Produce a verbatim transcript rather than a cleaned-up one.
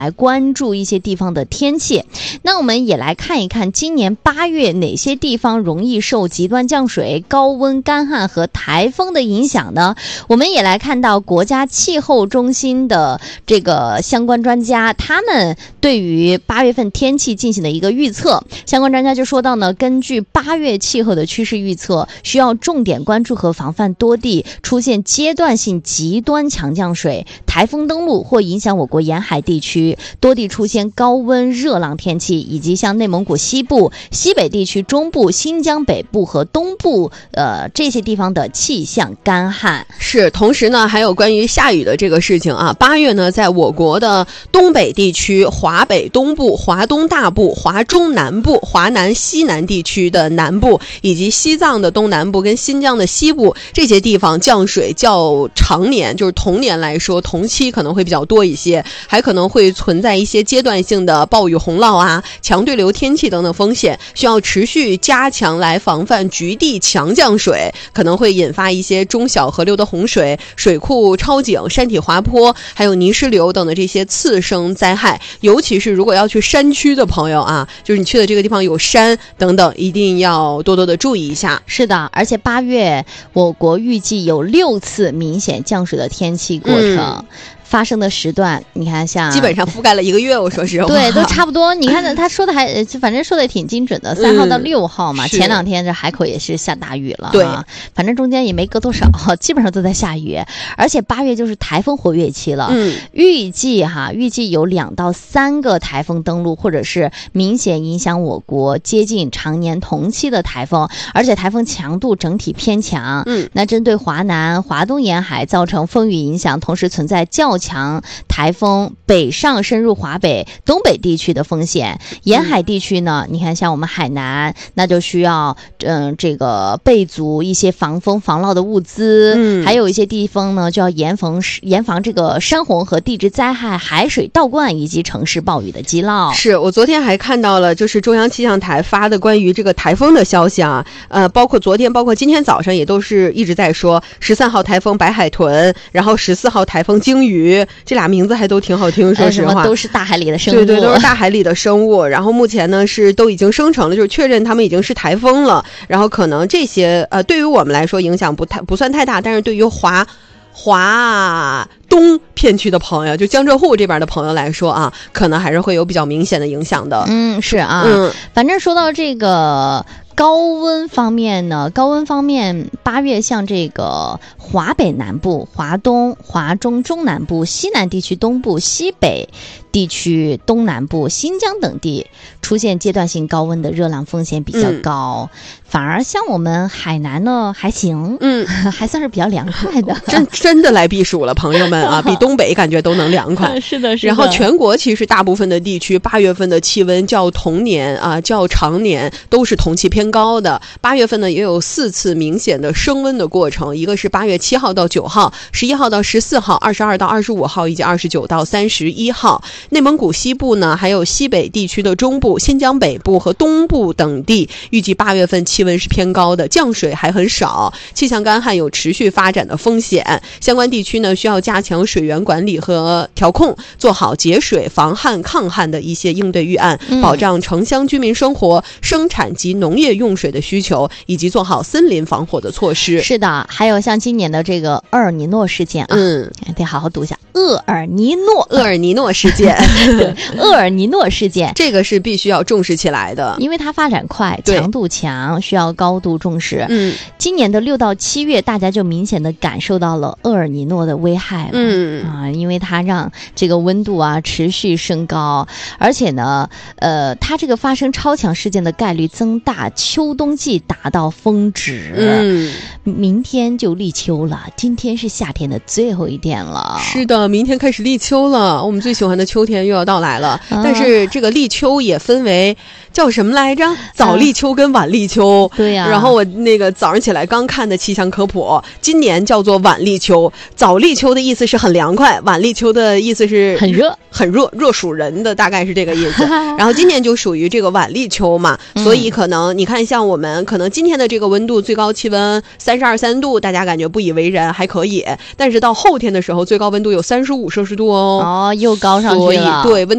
来关注一些地方的天气。那我们也来看一看今年八月哪些地方容易受极端降水、高温、干旱和台风的影响呢？我们也来看到国家气候中心的这个相关专家，他们对于八月份天气进行的一个预测。相关专家就说到呢，根据八月气候的趋势预测，需要重点关注和防范多地出现阶段性极端强降水、台风登陆或影响我国沿海地区，多地出现高温热浪天气，以及像内蒙古西部、西北地区、中部、新疆北部和东部呃这些地方的气象干旱。 是，同时呢还有关于下雨的这个事情啊，八月呢在我国的东北地区、华北东部、华东大部、华中南部、华南西南地区的南部，以及西藏的东南部跟新疆的西部这些地方降水较常年，就是同年来说同期可能会比较多一些，还可能会存在一些阶段性的暴雨洪涝啊、强对流天气等等风险，需要持续加强来防范局地强降水，可能会引发一些中小河流的洪水、水库超警、山体滑坡，还有泥石流等的这些次生灾害。尤其是如果要去山区的朋友啊，就是你去的这个地方有山等等，一定要多多的注意一下。 是的，而且八月我国预计有六次明显降水的天气过程。嗯，发生的时段，你看像基本上覆盖了一个月，我说实话， 对，都差不多。你看他说的还，反正说的挺精准的，三号到六号嘛。嗯、前两天这海口也是下大雨了， 对， 反正中间也没隔多少，基本上都在下雨。而且八月就是台风活跃期了，嗯，预计哈，预计有两到三个台风登陆，或者是明显影响我国接近常年同期的台风，而且台风强度整体偏强。嗯，那针对华南、华东沿海造成风雨影响，同时存在较强台风北上深入华北、东北地区的风险。沿海地区呢，你看像我们海南，那就需要嗯、呃、这个备足一些防风防涝的物资，嗯，还有一些地方呢就要严防严防这个山洪和地质灾害、海水倒灌以及城市暴雨的击涝。 是，我昨天还看到了，就是中央气象台发的关于这个台风的消息啊，呃，包括昨天，包括今天早上也都是一直在说十三号台风白海豚，然后十四号台风鲸鱼。这俩名字还都挺好听，说实话， 都是大海里的生物， 对对，都是大海里的生物。然后目前呢是都已经生成了，就是确认他们已经是台风了。然后可能这些呃对于我们来说影响不太不算太大，但是对于华华东片区的朋友，就江浙沪这边的朋友来说啊，可能还是会有比较明显的影响的。 嗯，是啊，嗯，反正说到这个高温方面呢，高温方面，八月像这个华北南部、华东、华中、中南部、西南地区东部、西北地区东南部、新疆等地出现阶段性高温的热浪风险比较高，嗯、反而像我们海南呢还行，嗯，还算是比较凉快的， 真真的来避暑了，朋友们啊，比东北感觉都能凉快。 是的，是的。 然后全国其实大部分的地区八月份的气温较同年啊、较常年都是同期偏高的。八月份呢也有四次明显的升温的过程，一个是八月七号到九号、十一号到十四号、二十二到二十五号以及二十九到三十一号。内蒙古西部呢，还有西北地区的中部、新疆北部和东部等地，预计八月份气温是偏高的，降水还很少，气象干旱有持续发展的风险。相关地区呢需要加强水源管理和调控，做好节水、防旱、抗旱的一些应对预案，保障城乡居民生活、生产及农业用水的需求，以及做好森林防火的措施。 是的，还有像今年的这个厄尔尼诺事件啊，嗯，得好好读一下厄尔尼诺， 厄尔尼诺事件， 对，厄尔尼诺事件， 这个是必须要重视起来的， 因为它发展快，强度强，需要高度重视。嗯，今年的六到七月，大家就明显的感受到了厄尔尼诺的危害了。嗯啊，因为它让这个温度啊持续升高，而且呢，呃，它这个发生超强事件的概率增大，秋冬季达到峰值。嗯，明天就立秋了，今天是夏天的最后一天了。 是的，明天开始立秋了，我们最喜欢的秋天又要到来了。啊、但是这个立秋也分为叫什么来着？早立秋跟晚立秋。嗯、 对呀、啊。 然后我那个早上起来刚看的气象科普，今年叫做晚立秋。早立秋的意思是很凉快，晚立秋的意思是很热， 很热，热暑人的大概是这个意思。然后今年就属于这个晚立秋嘛，所以可能你看，像我们可能今天的这个温度，最高气温三十二三度，大家感觉不以为然，还可以。但是到后天的时候，最高温度有三十五摄氏度哦。 哦，又高上去了。 所以对温。